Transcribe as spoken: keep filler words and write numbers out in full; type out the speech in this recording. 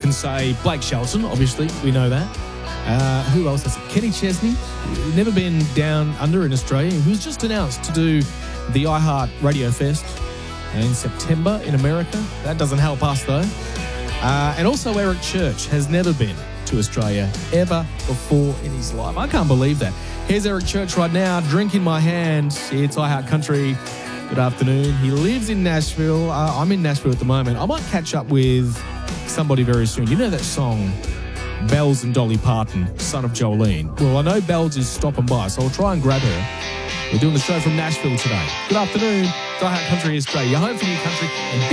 can say Blake Shelton, obviously, we know that. Uh, who else is it? Kenny Chesney, never been down under in Australia, who's just announced to do the iHeart Radio Fest in September in America. That doesn't help us, though. Uh, and also Eric Church has never been to Australia ever before in his life. I can't believe that. Here's Eric Church right now, drink in my hand. It's iHeart Country. Good afternoon. He lives in Nashville. Uh, I'm in Nashville at the moment. I might catch up with somebody very soon. You know that song, Bells and Dolly Parton, Son of Jolene? Well, I know Bells is stopping by, so I'll try and grab her. We're doing the show from Nashville today. Good afternoon. iHeart Country Australia. Your home for new country and